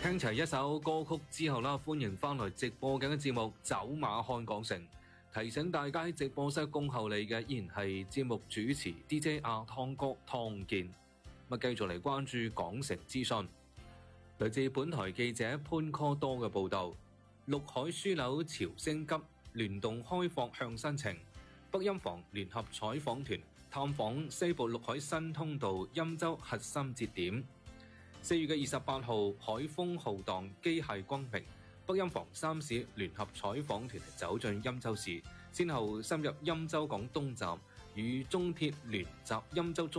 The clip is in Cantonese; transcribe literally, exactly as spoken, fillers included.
聽齊一首歌曲之後啦，歡迎翻來直播緊嘅節目《走馬看港城》。提醒大家喺直播室恭候你嘅依然係節目主持 D J 阿湯哥湯健。咁繼續嚟關注港城資訊。來自本台記者潘科多嘅報道，陸海樞紐潮升急，聯動開放向新程。北音房聯合採訪團探訪西部陸海新通道欽州核心節點。四月嘅二十八號，海風浩蕩，機械轟鳴。北音房三市聯合採訪團走進欽州市，先後深入欽州港東站，與中鐵聯集欽州中